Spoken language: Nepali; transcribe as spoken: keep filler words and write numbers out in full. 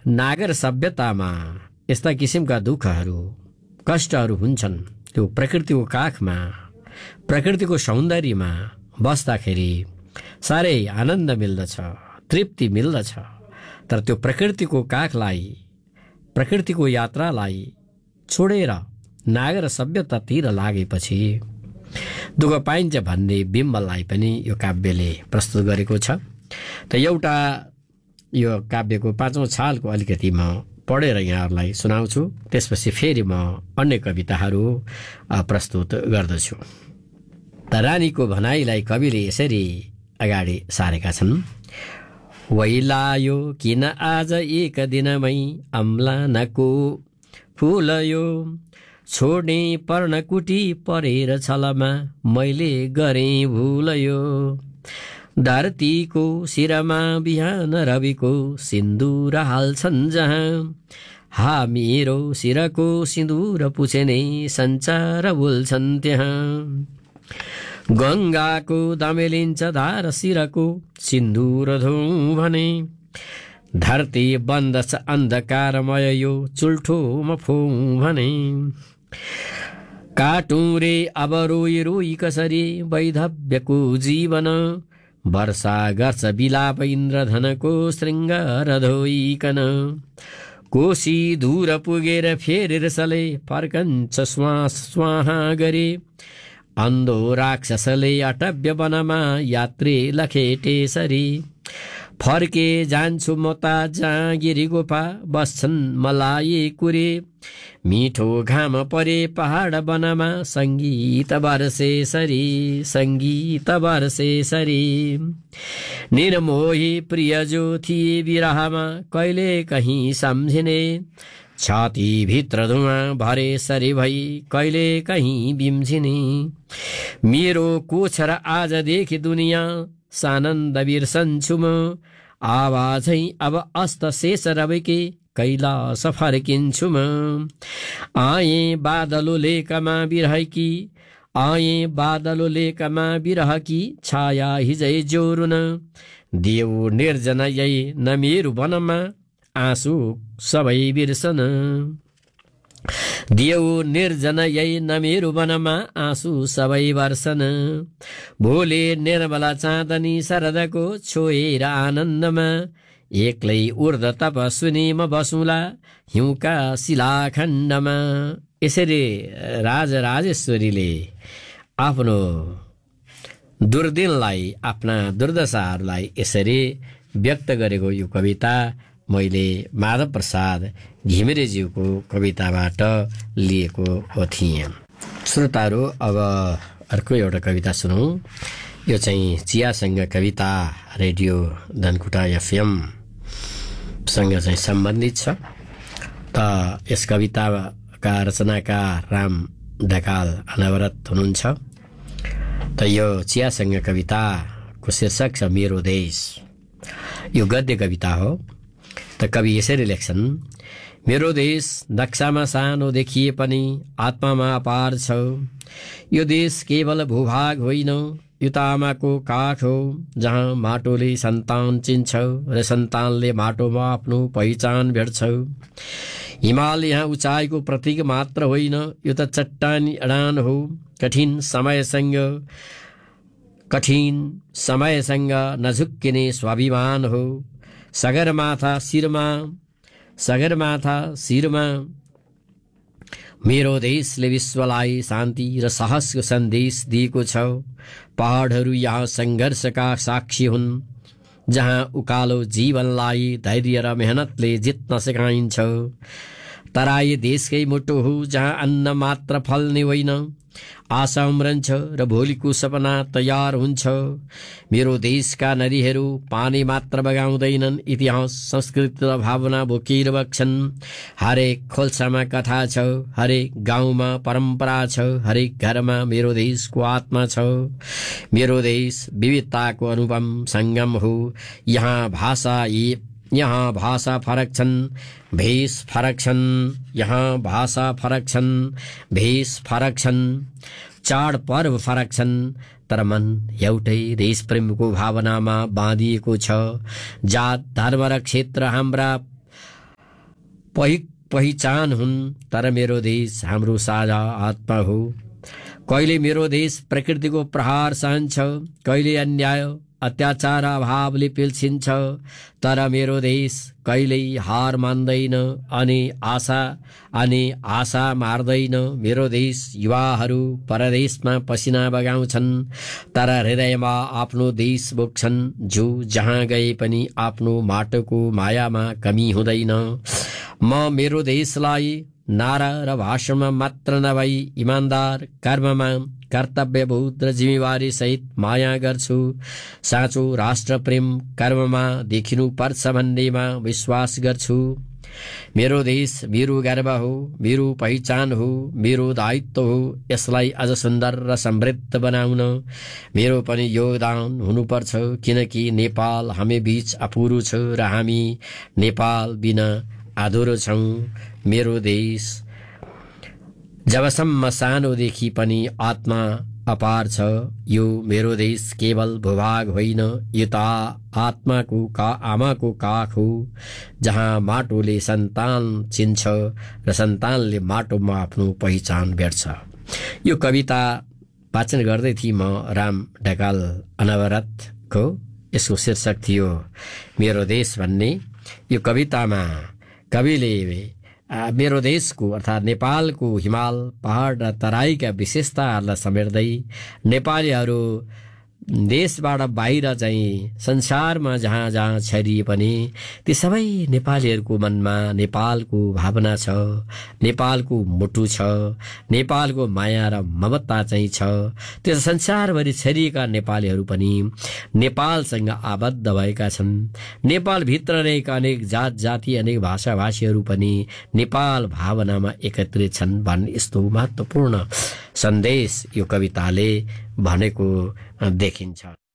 नागर सभ्यतामा यस्ता किसिमका दुःखहरू कष्टहरू हुन्छन्। त्यो प्रकृतिको काखमा प्रकृतिको सौन्दर्यमा बस्दाखेरि साह्रै आनन्द मिल्दछ, तृप्ति मिल्दछ। तर त्यो प्रकृतिको काखलाई प्रकृतिको यात्रालाई छोडेर नागर सभ्यतातिर लागेपछि दुःख पाइन्छ भन्ने बिम्बलाई पनि यो काव्यले प्रस्तुत गरेको छ। त एउटा यो काव्यको पाँचौं छालको अलिकति म पढेर यहाँहरूलाई सुनाउँछु, त्यसपछि फेरि म अन्य कविताहरू प्रस्तुत गर्दछु। त रानीको भनाइलाई कविले यसरी अगाडि सारेका छन्। वैलायो किन आज एक दिनमै अम्लानको फूल यो, छोड्ने पर्णकुटी परेर छलमा मैले गरेँ भूल यो। धरतीको शिरमा बिहान रविको सिन्दूर हाल्छन् जहाँ, हा मेरो शिरको सिन्दूर पुछेने सञ्चार बोल्छन् त्यहाँ। गङ्गाको दमेलिन्छ धार शिरको सिन्दूर धौँ भने, धरती बन्दछ अन्धकारमय यो चुल्ठोमा फोउँ भने। काटौँ रे अब रोई रोई कसरी वैधव्यको जीवन, वर्षा गर्छ बिलाप इन्द्रधनको श्रृङ्गार धोइकन। कोशी दूर पुगेर फेरि रिसले फर्कन्छ श्वास स्वाहा गरे, अन्धो राक्षसले अटव्य वनमा यात्री लखेटेसरी। फर्के जान्छु म ता जाँगिरी गोपा बस्छन् मलाई कुरे, मिठो घाम परे पहाड वनमा सङ्गीत बर्से सरी सङ्गीत बर्से सरी। निर्मोही प्रिय जो थिए विरहमा कहिले कहीँ सम्झिने, छाती भित्र धुवाँ भरे सरी भई कहिले कहीँ बिम्झिने। मेरो कोछर आजदेखि दुनियाँ सानन्द बिर्सन्छु म, आवाजै अब अस्त शेष रविके कैलाश फर्किन्छु म। आए बादलो लेकमा बिरहकी, आए बादलो लेकमा बिरहकी छाया हिजै जोरुन। देऊ निर्जन यही न मेरो वनमा आँसु सबै बिर्सन। देऊ निर्जन यही न मेरो वनमा आँसु सबै वर्षन। भोले निर्मला चाँदनी शरदको छोएर आनन्दमा, एक्लै उर्ध तपस्विनी म बसुँला हिउँका शिलाखण्डमा। यसरी राजराजेश्वरीले आफ्नो दुर्दिनलाई, आफ्ना दुर्दशाहरूलाई यसरी व्यक्त गरेको यो कविता मैले माधव प्रसाद घिमिरेज्यूको कविताबाट लिएको थिएँ। श्रोताहरू, अब अर्को एउटा कविता सुनौँ। यो चाहिँ चियासँग कविता रेडियो धनकुटा एफएम सँग चाहिँ सम्बन्धित छ। त यस कविताका रचनाकार राम ढकाल अनवरत हुनुहुन्छ। त यो चियासँग कविताको शीर्षक छ मेरो देश। यो गद्य कविता हो। त कवि यसरी लेख्छन्। मेरो देश नक्सामा सानो देखिए पनि आत्मामा अपार छ। यो देश केवल भूभाग होइन, यो तामाको काख हो, जहाँ माटोले सन्तान चिन्छ र सन्तानले माटोमा आफ्नो पहिचान भेट्छ। हिमाल यहाँ उचाइको प्रतीक मात्र होइन, यो त चट्टानी अडान हो। कठिन समयसँग कठिन समयसँग नझुक्किने स्वाभिमान हो। सगरमाथा शिरमा सगरमाथा शिरमा मेरो देशले विश्वलाई शान्ति र साहसको सन्देश दिएको छ। पहाडहरू यहाँ सङ्घर्षका साक्षी हुन्, जहाँ उकालो जीवनलाई धैर्य र मेहनतले जित्न सिकाइन्छ। तराई देशकै मुटु हो, जहाँ अन्न मात्र फल्ने होइन, आशा उम्रन्छ र भोलिको सपना तयार हुन्छ। मेरो देशका नदीहरू पानी मात्र बगाउँदैनन्, इतिहास संस्कृति र भावना बोकेर बग्छन्। हरेक खोल्सामा कथा छ, हरेक गाउँमा परम्परा छ, हरेक घरमा मेरो देशको आत्मा छ। मेरो देश विविधताको अनुपम सङ्गम हो। यहाँ भाषा यहाँ भाषा फरक छन्, भेष फरक छन्। यहाँ भाषा फरक छन्, भेष फरक छन्। चाड पर्व फरक छन्, तर मन एउटै देश प्रेमको भावनामा बाँधिएको छ। जात धर्म र क्षेत्र हाम्रा पहि पहिचान हुन्, तर मेरो देश हाम्रो साझा आत्मा हो। कहिले मेरो देश प्रकृतिको प्रहार सहन्छ, कहिले अन्याय अत्याचार अभावले पिल्छिन्छ, तर मेरो देश कहिल्यै हार मान्दैन अनि आशा अनि आशा मार्दैन। मेरो देश युवाहरू परदेशमा पसिना बगाउँछन्, तर हृदयमा आफ्नो देश बोक्छन्। जो जहाँ गए पनि आफ्नो माटोको मायामा कमी हुँदैन। म मेरो देशलाई नारा र भाषणमा मात्र नभई इमान्दार कर्ममा कर्तव्यबोध र जिम्मेवारी सहित माया गर्छु। साँचो राष्ट्र प्रेम कर्ममा देखिनु पर्छ भन्नेमा विश्वास गर्छु। मेरो देश मेरो गर्व हो, मेरो पहिचान हो, मेरो दायित्व हो। यसलाई अझ सुन्दर र समृद्ध बनाउन मेरो पनि योगदान हुनुपर्छ, किनकि नेपाल हामी बीच अपुरो छ र हामी नेपाल बिना अधुरो छौं। मेरो देश जबसम्म सानोदेखि पनि आत्मा अपार छ। यो मेरो देश केवल भूभाग होइन, यो त आत्माको का आमाको काख हो, जहाँ माटोले सन्तान चिन्छ र सन्तानले माटोमा आफ्नो पहिचान भेट्छ। यो कविता वाचन गर्दै थिएँ म राम ढकाल अनवरतको। यसको शीर्षक थियो मेरो देश भन्ने। यो कवितामा कविले मेरो देशको अर्थात् नेपालको हिमाल पहाड र तराईका विशेषताहरूलाई समेट्दै नेपालीहरू देशबाट बाहिर चाहिँ संसारमा जहाँ जहाँ छरिए पनि ती सबै नेपालीहरूको मनमा नेपालको भावना छ, नेपालको मुटु छ, नेपालको माया र ममता चाहिँ छ। त्यस संसारभरि छरिएका नेपालीहरू पनि नेपालसँग आबद्ध भएका छन्। नेपालभित्र रहेका अनेक जात जाति अनेक भाषा भाषीहरू पनि नेपाल भावनामा एकत्रित छन् भन्ने यस्तो महत्त्वपूर्ण सन्देश यो कविताले भनेको देखिन्छ।